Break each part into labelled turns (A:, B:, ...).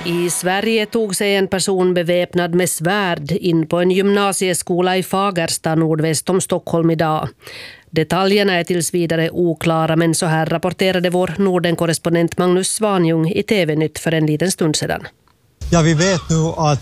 A: I Sverige tog sig en person beväpnad med svärd in på en gymnasieskola i Fagersta nordväst om Stockholm idag. Detaljerna är tills vidare oklara, men så här rapporterade vår Norden-korrespondent Magnus Svanjung i TV-nytt för en liten stund sedan.
B: Ja, vi vet nu att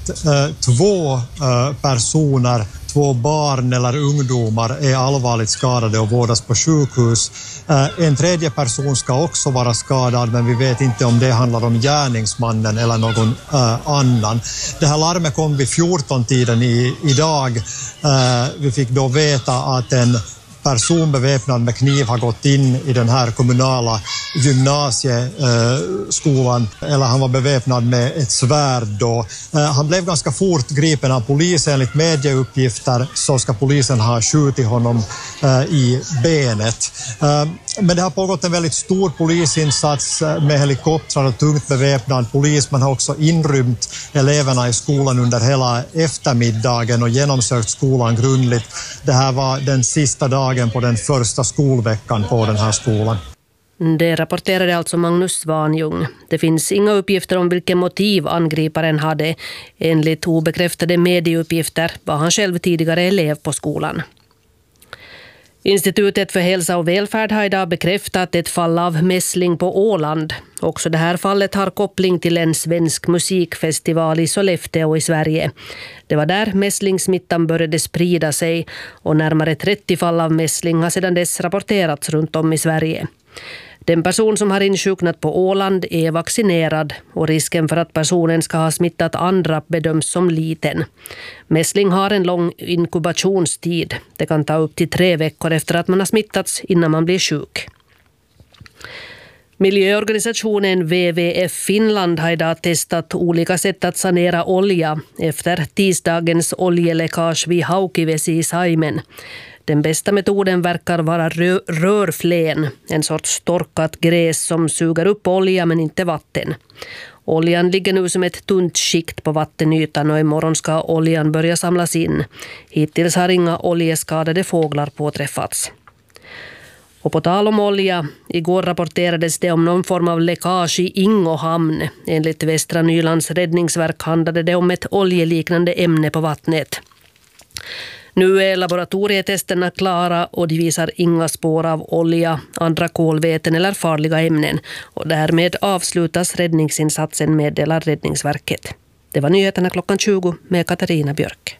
B: två barn eller ungdomar är allvarligt skadade och vårdas på sjukhus. En tredje person ska också vara skadad, men vi vet inte om det handlar om gärningsmannen eller någon annan. Det här larmet kom vid 14-tiden idag. Vi fick då veta att en person beväpnad med kniv har gått in i den här kommunala gymnasieskolan, eller han var beväpnad med ett svärd då. Han blev ganska fort gripen av polisen. Enligt medieuppgifter så ska polisen ha skjutit honom i benet. Men det har pågått en väldigt stor polisinsats med helikoptrar och tungt beväpnad polis. Man har också inrymt eleverna i skolan under hela eftermiddagen och genomsökt skolan grundligt. Det här var den sista dagen på den första skolveckan på den här skolan.
A: Det rapporterade alltså Magnus Svanjung. Det finns inga uppgifter om vilken motiv angriparen hade. Enligt obekräftade medieuppgifter var han själv tidigare elev på skolan. Institutet för hälsa och välfärd har idag bekräftat ett fall av mässling på Åland. Också det här fallet har koppling till en svensk musikfestival i Sollefteå i Sverige. Det var där mässlingsmittan började sprida sig och närmare 30 fall av mässling har sedan dess rapporterats runt om i Sverige. Den person som har insjuknat på Åland är vaccinerad och risken för att personen ska ha smittat andra bedöms som liten. Mässling har en lång inkubationstid. Det kan ta upp till 3 veckor efter att man har smittats innan man blir sjuk. Miljöorganisationen WWF Finland har idag testat olika sätt att sanera olja efter tisdagens oljeläckage vid Haukivesi i Saimen. Den bästa metoden verkar vara rörflän, en sorts torkat gräs som suger upp olja men inte vatten. Oljan ligger nu som ett tunt skikt på vattenytan och imorgon ska oljan börja samlas in. Hittills har inga oljeskadade fåglar påträffats. Och på tal om olja, igår rapporterades det om någon form av läckage i Ingohamn. Enligt Västra Nylands räddningsverk handlade det om ett oljeliknande ämne på vattnet. Nu är laboratorietesterna klara och de visar inga spår av olja, andra kolväten eller farliga ämnen. Och därmed avslutas räddningsinsatsen, meddelar Räddningsverket. Det var nyheterna klockan 20 med Katarina Björk.